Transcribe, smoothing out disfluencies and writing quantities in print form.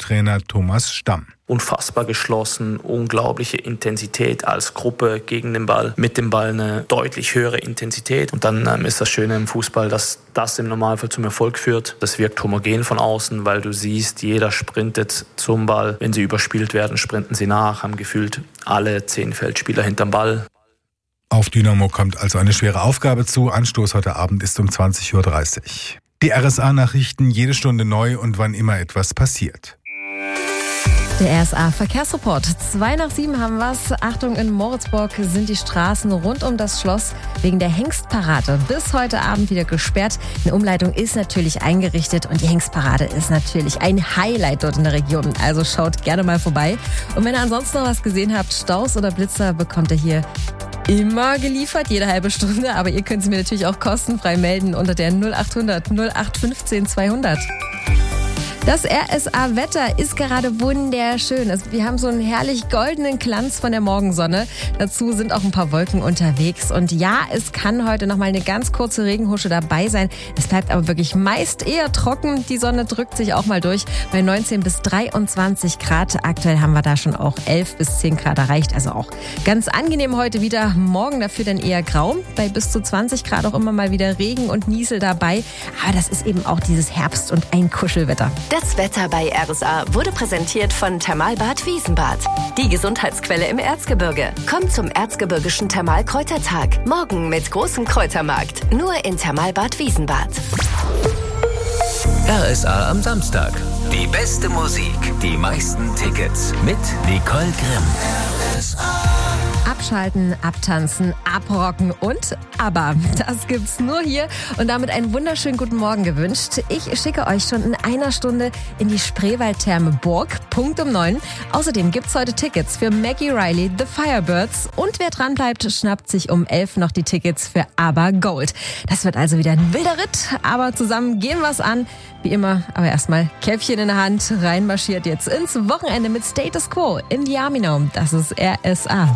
Co-Trainer Thomas Stamm. Unfassbar geschlossen, unglaubliche Intensität als Gruppe gegen den Ball, mit dem Ball eine deutlich höhere Intensität. Und dann ist das Schöne im Fußball, dass das im Normalfall zum Erfolg führt. Das wirkt homogen von außen, weil du siehst, jeder sprintet zum Ball. Wenn sie überspielt werden, sprinten sie nach, haben gefühlt alle 10 Feldspieler hinterm Ball. Auf Dynamo kommt also eine schwere Aufgabe zu. Anstoß heute Abend ist um 20.30 Uhr. Die RSA-Nachrichten jede Stunde neu und wann immer etwas passiert. Der RSA-Verkehrsreport. 6:02 haben wir's. Achtung, in Moritzburg sind die Straßen rund um das Schloss wegen der Hengstparade bis heute Abend wieder gesperrt. Eine Umleitung ist natürlich eingerichtet und die Hengstparade ist natürlich ein Highlight dort in der Region. Also schaut gerne mal vorbei. Und wenn ihr ansonsten noch was gesehen habt, Staus oder Blitzer, bekommt ihr hier immer geliefert, jede halbe Stunde. Aber ihr könnt es mir natürlich auch kostenfrei melden unter der 0800 0815 200. Das RSA-Wetter ist gerade wunderschön. Wir haben so einen herrlich goldenen Glanz von der Morgensonne. Dazu sind auch ein paar Wolken unterwegs. Und ja, es kann heute noch mal eine ganz kurze Regenhusche dabei sein. Es bleibt aber wirklich meist eher trocken. Die Sonne drückt sich auch mal durch bei 19 bis 23 Grad. Aktuell haben wir da schon auch 11 bis 10 Grad erreicht. Also auch ganz angenehm heute wieder. Morgen dafür dann eher grau. Bei bis zu 20 Grad auch immer mal wieder Regen und Niesel dabei. Aber das ist eben auch dieses Herbst- und Einkuschelwetter. Das Wetter bei RSA wurde präsentiert von Thermalbad Wiesenbad. Die Gesundheitsquelle im Erzgebirge. Kommt zum Erzgebirgischen Thermalkräutertag. Morgen mit großem Kräutermarkt. Nur in Thermalbad Wiesenbad. RSA am Samstag. Die beste Musik, die meisten Tickets mit Nicole Grimm. RSA. Abschalten, abtanzen, abrocken und ABBA. Das gibt's nur hier und damit einen wunderschönen guten Morgen gewünscht. Ich schicke euch schon in einer Stunde in die Spreewaldtherme Burg, Punkt um 9. Außerdem gibt's heute Tickets für Maggie Riley, The Firebirds und wer dran bleibt, schnappt sich um 11 noch die Tickets für ABBA Gold. Das wird also wieder ein wilder Ritt, aber zusammen gehen wir's an. Wie immer, aber erstmal Käppchen in der Hand, reinmarschiert jetzt ins Wochenende mit Status Quo in the Army Now. Das ist RSA.